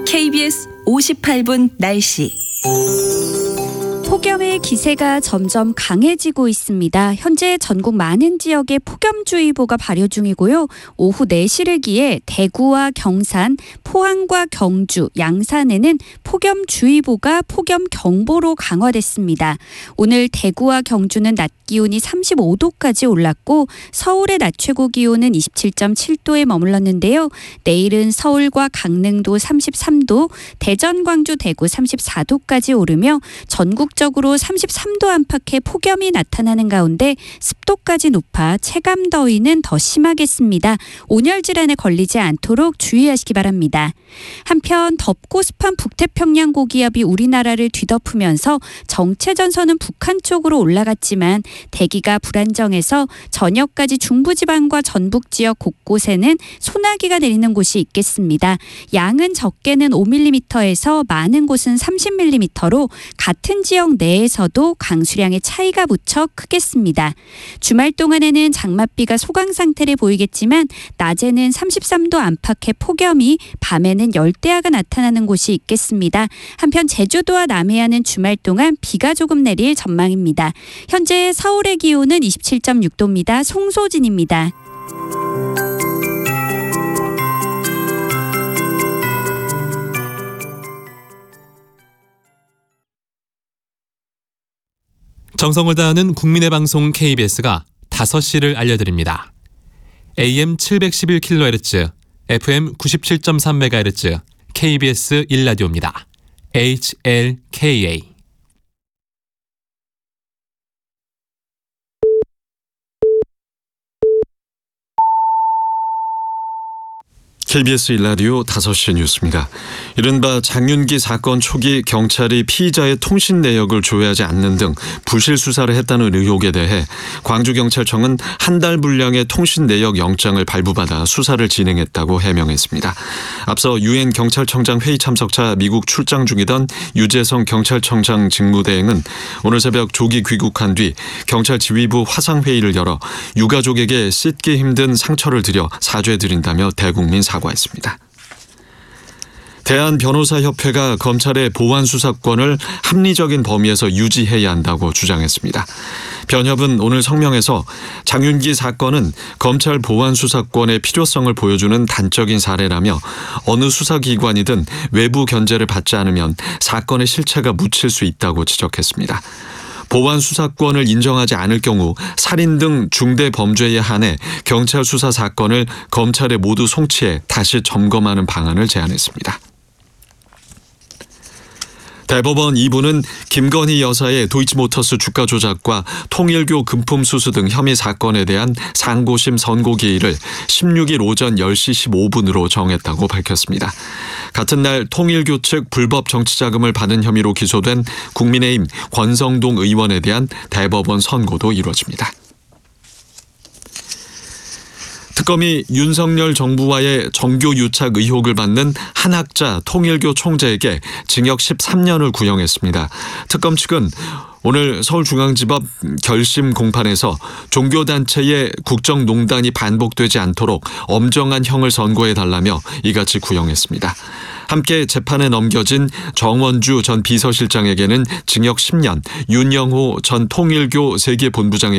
KBS 58분 날씨. 폭염의 기세가 점점 강해지고 있습니다. 현재 전국 많은 지역에 폭염주의보가 발효 중이고요. 오후 4시를 기해 대구와 경산, 포항과 경주, 양산에는 폭염주의보가 폭염경보로 강화됐습니다. 오늘 대구와 경주는 낮 기온이 35도까지 올랐고 서울의 낮 최고 기온은 27.7도에 머물렀는데요. 내일은 서울과 강릉도 33도, 대전, 광주, 대구 34도까지 오르며 전국적으로 33도 안팎의 폭염이 나타나는 가운데 습도까지 높아 체감 더위는 더 심하겠습니다. 온열 질환에 걸리지 않도록 주의하시기 바랍니다. 한편 덥고 습한 북태평양 고기압이 우리나라를 뒤덮으면서 정체전선은 북한 쪽으로 올라갔지만 대기가 불안정해서 저녁까지 중부지방과 전북 지역 곳곳에는 소나기가 내리는 곳이 있겠습니다. 양은 적게는 5mm에서 많은 곳은 30mm로 같은 지역 내에서도 강수량의 차이가 무척 크겠습니다. 주말 동안에는 장맛비가 소강 상태를 보이겠지만 낮에는 33도 안팎의 폭염이, 밤에는 열대야가 나타나는 곳이 있겠습니다. 한편 제주도와 남해안은 주말 동안 비가 조금 내릴 전망입니다. 현재 서울의 기온은 27.6도입니다. 송소진입니다. 정성을 다하는 국민의 방송 KBS가 5시를 알려드립니다. AM 711kHz, FM 97.3MHz, KBS 1라디오입니다. HLKA. KBS 1라디오 5시 뉴스입니다. 이른바 장윤기 사건 초기 경찰이 피의자의 통신 내역을 조회하지 않는 등 부실 수사를 했다는 의혹에 대해 광주경찰청은 한 달 분량의 통신 내역 영장을 발부받아 수사를 진행했다고 해명했습니다. 앞서 유엔 경찰청장 회의 참석차 미국 출장 중이던 유재성 경찰청장 직무대행은 오늘 새벽 조기 귀국한 뒤 경찰 지휘부 화상회의를 열어 유가족에게 씻기 힘든 상처를 드려 사죄드린다며 대국민 사과했습니다. 대한변호사협회가 검찰의 보완수사권을 합리적인 범위에서 유지해야 한다고 주장했습니다. 변협은 오늘 성명에서 장윤기 사건은 검찰 보완수사권의 필요성을 보여주는 단적인 사례라며 어느 수사기관이든 외부 견제를 받지 않으면 사건의 실체가 묻힐 수 있다고 지적했습니다. 보완 수사권을 인정하지 않을 경우 살인 등 중대 범죄에 한해 경찰 수사 사건을 검찰에 모두 송치해 다시 점검하는 방안을 제안했습니다. 대법원 2부는 김건희 여사의 도이치모터스 주가 조작과 통일교 금품 수수 등 혐의 사건에 대한 상고심 선고 기일을 16일 오전 10시 15분으로 정했다고 밝혔습니다. 같은 날 통일교 측 불법 정치자금을 받은 혐의로 기소된 국민의힘 권성동 의원에 대한 대법원 선고도 이루어집니다. 특검이 윤석열 정부와의 정교 유착 의혹을 받는 한학자 통일교 총재에게 징역 13년을 구형했습니다. 특검 측은 오늘 서울중앙지법 결심 공판에서 종교단체의 국정농단이 반복되지 않도록 엄정한 형을 선고해달라며 이같이 구형했습니다. 함께 재판에 넘겨진 정원주 전 비서실장에게는 징역 10년, 윤영호 전 통일교 세계본부장에게